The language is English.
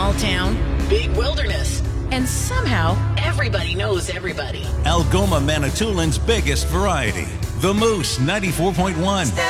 Small town, big wilderness, and somehow everybody knows everybody. Algoma, Manitoulин's biggest variety. The Moose 94.1.